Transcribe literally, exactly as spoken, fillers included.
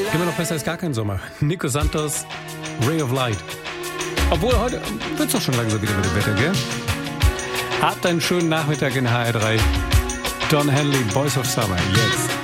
Immer noch besser als gar kein Sommer. Nico Santos, Ray of Light. Obwohl, heute wird es doch schon langsam wieder mit dem Wetter, gell? Habt einen schönen Nachmittag in H R drei. Don Henley, Boys of Summer, jetzt.